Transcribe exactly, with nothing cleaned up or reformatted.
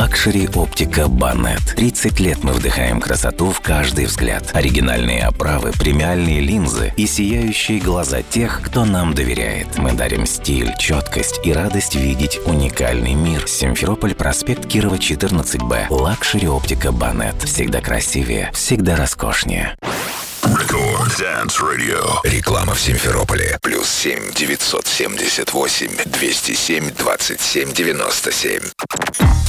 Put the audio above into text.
Лакшери Оптика Банет. тридцать лет мы вдыхаем красоту в каждый взгляд. Оригинальные оправы, премиальные линзы и сияющие глаза тех, кто нам доверяет. Мы дарим стиль, четкость и радость видеть уникальный мир. Симферополь, проспект Кирова, четырнадцать Б. Лакшери Оптика Банет. Всегда красивее, всегда роскошнее. Рекорд Dance Radio. Реклама в Симферополе. Плюс семь девятьсот семьдесят восемь двести семь двадцать семь девяносто семь.